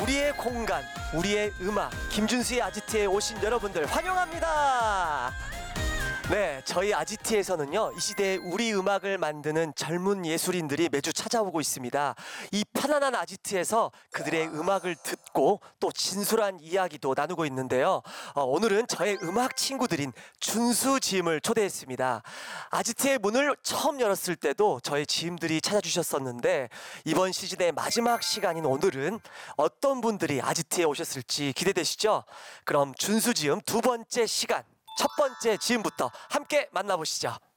우리의 공간, 우리의 음악, 김준수의 아지트에 오신 여러분들 환영합니다. 네, 저희 아지트에서는요, 이 시대의 우리 음악을 만드는 젊은 예술인들이 매주 찾아오고 있습니다. 이 편안한 아지트에서 그들의 음악을 듣고 또 진솔한 이야기도 나누고 있는데요. 오늘은 저의 음악 친구들인 준수 지음을 초대했습니다. 아지트의 문을 처음 열었을 때도 저의 지음들이 찾아주셨었는데, 이번 시즌의 마지막 시간인 오늘은 어떤 분들이 아지트에 오셨을지 기대되시죠? 그럼 준수 지음 두 번째 시간, 첫 번째 지음부터 함께 만나보시죠.